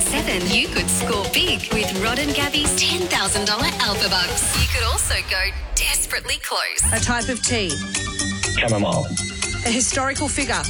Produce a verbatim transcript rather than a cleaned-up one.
seven, you could score big with Rod and Gabby's ten thousand dollars Alpha Bucks. You could also go desperately close. A type of tea. Chamomile. A historical figure.